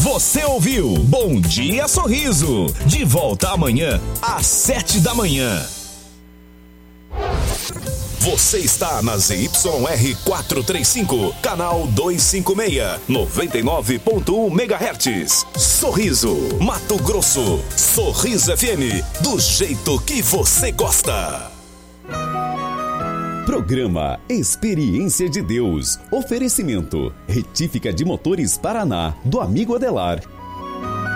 Você ouviu Bom Dia Sorriso. De volta amanhã, às 7 da manhã. Você está na ZYR 435, canal 256, 99.1 MHz. Sorriso, Mato Grosso. Sorriso FM, do jeito que você gosta. Programa Experiência de Deus. Oferecimento: Retífica de Motores Paraná, do amigo Adelar.